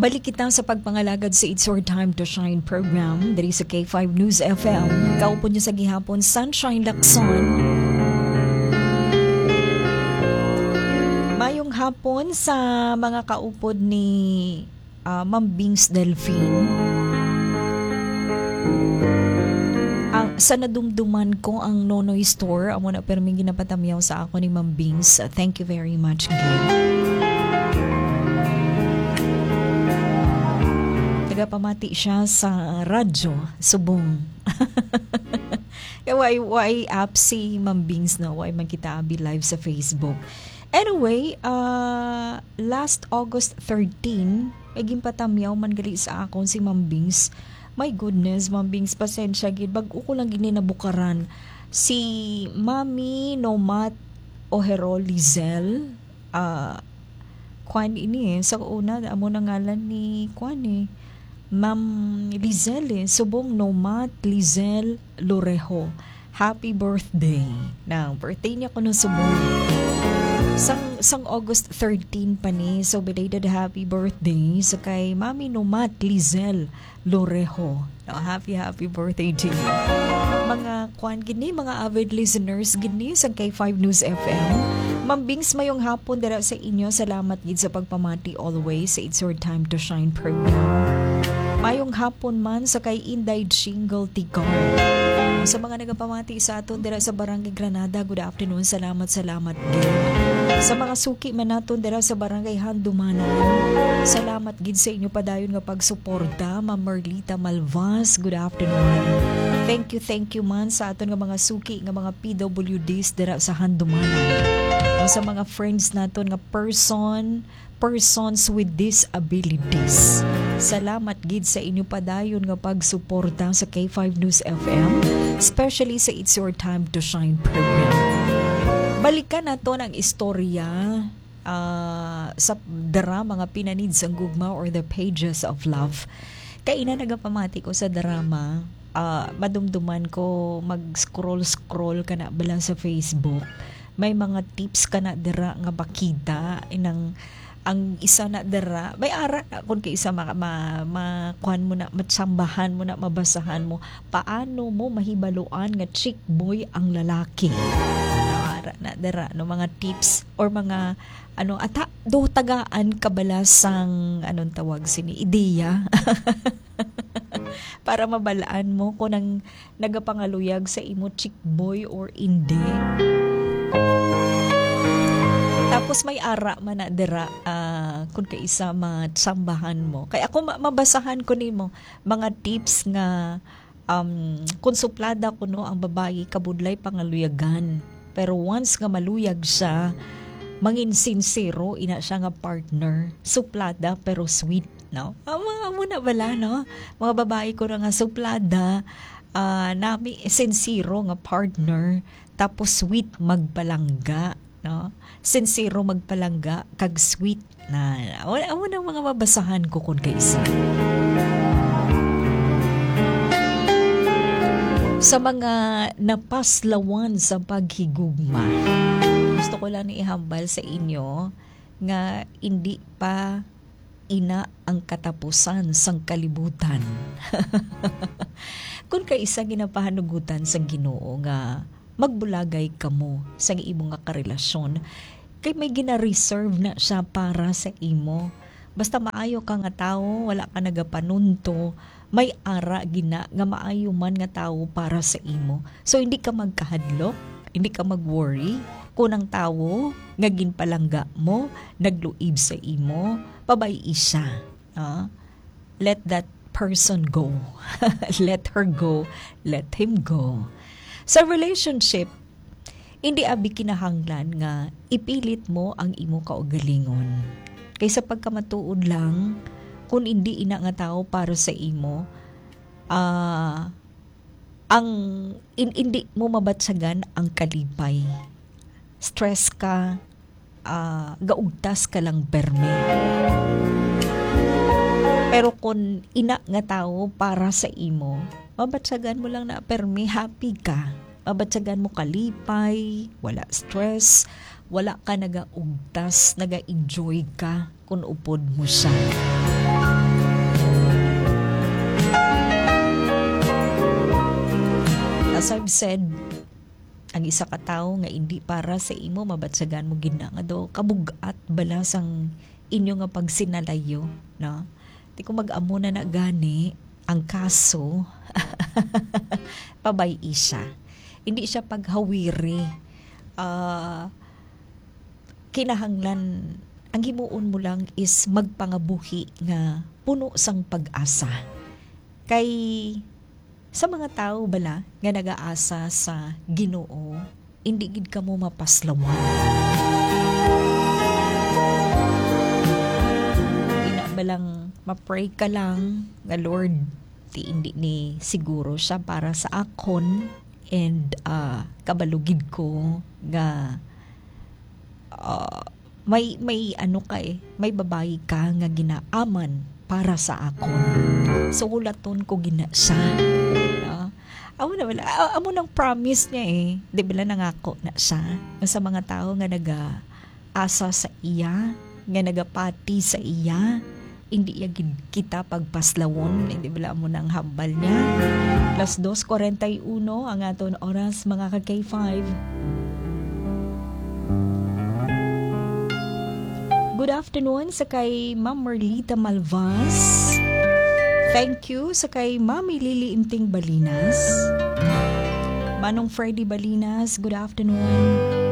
Balik kita sa pagpangalagad sa It's Your Time to Shine program dari sa K5 News FM. Kaupo niyo sa gihapon Sunshine Lacson. Mayong hapon sa mga kaupod ni Ma'am Bings Delphine. Sa nadumduman ko ang Nonoy Store, amo na perming ginapatamyaw sa ako ni Ma'am Bings. Thank you very much, Gil. Pamati siya sa radyo, subong. Why app si Ma'am Bings na why magkita abi live sa Facebook. Anyway, last August 13, maging patamyaw man gali sa akon si Ma'am Bings. My goodness, Ma'am Bings, pasensya gid. Bago ko lang gini nabukaran. Si Mami Nomat Ohero Lizel, Kwan ini sa una, amo na ngalan ni Kwan Ma'am Lizel subong Nomat Lizel Lorejo. Happy birthday. Nang birthday niya ko nung subong. Sang August 13 pa ni. So belated happy birthday sa kay Mami Nomat Lizel Lorejo. Happy birthday to you. Mga kwan gini, mga avid listeners gini sa K5 News FM. Ma'am Bings, mayong hapon dara sa inyo. Salamat gid sa pagpamati always sa It's Your Time to Shine program. Mayong hapon man sa kay Inday Jingle Tigar. Sa mga nagapamati sa aton dira sa Barangay Granada, good afternoon. Salamat gid. Sa mga suki man naton dira sa Barangay Handumanan, salamat gid sa inyo padayon nga pagsuporta. Ma'am Merlita Malvas, good afternoon. Thank you man sa aton nga mga suki nga mga PWDs dira sa Handumanan. Sa mga friends naton nga persons with disabilities. Salamat gid sa inyo padayon nga pagsuporta sa K5 News FM, especially sa It's Your Time to Shine program. Balikan nato ang istorya sa drama nga pinanid sang gugma or The Pages of Love. Kay ina nagapamati ko sa drama, madumduman ko mag-scroll ka na bala sa Facebook. May mga tips ka na dira nga bakita inang ang isa na dara may ara kun kay isa kuan mo na matsambahan mo na mabasahan mo paano mo mahibaluan nga chick boy ang lalaki. Ara na dara no mga tips or mga tagaan kabalasang anong tawag sini ideya para mabalaan mo kung ang nagapangaluyag sa imo chick boy or hindi. Tapos may ara man na dira kung kaisa matsambahan mo. Kaya ako mabasahan ko nimo mga tips nga kung suplada ko no ang babae kabudlay pangaluyagan. Pero once nga maluyag siya, mangin sincero ina siya nga partner. Suplada pero sweet, no? Amo na bala, no? Mga babae ko na nga suplada, nami sincero nga partner, tapos sweet magpalangga, no? Sincero magpalangga kag sweet na amo nang mga mabasahan ko kun kaisa. Sa mga napaslawan sa paghigugma, gusto ko lang ihambal sa inyo nga hindi pa ina ang katapusan sang kalibutan. Kung kaisa ginapahanugutan sang Ginoo nga magbulagay kamo sa imo nga karelasyon, kay may gina-reserve na siya para sa imo. Basta maayo ka nga tao, wala ka nagapanunto, may ara gina nga maayo man nga tao para sa imo. So hindi ka magkahadlok, hindi ka mag-worry kung ang tao nga ginpalangga mo, nagluib sa imo, pabay siya. Let that person go. Let her go. Let him go. Sa relationship, hindi abi kinahanglan nga ipilit mo ang imo kaugalingon. Kaysa pagkamatuod lang, kung hindi ina nga tao para sa imo, hindi mo mabatsagan ang kalipay. Stress ka, gaugtas ka lang berme. Pero kung ina nga tao para sa imo, mabatsagan mo lang na permi, happy ka. Mabatsagan mo kalipay, wala stress, wala ka nagaugtas, naga-enjoy ka kung upod mo siya. As I've said, ang isa ka tawo nga hindi para sa imo mabatsagan mo gina nga do kabugat balasang inyo nga pagsinalayo, no? Di ko mag-amo na gani ang kaso pabay siya. Hindi siya paghawiri. Kinahanglan ang himuon mo lang is magpangabuhi nga puno sang pag-asa. Kay sa mga tao bala nga nag-aasa sa Ginoo, hindi gid kamo mapaslawan. Ina balang ma-pray ka lang nga Lord, ti hindi ni siguro siya para sa akon and kabalugid ko nga may ano ka may babae ka nga ginaaman para sa akon. So ulaton ko gina siya. Amo na wala. Amo nang promise niya Di ba nangako na siya sa mga tao nga nag-asa sa iya, nga nagapati sa iya. Hindi yagid kita pagpaslawon. Di ba mo nang hambal niya. 2:41 ang aton oras mga ka-K5. Good afternoon sa kay Ma'am Merlita Malvas. Thank you sa kay Mami Lily Imting Balinas. Manong Freddy Balinas, good afternoon.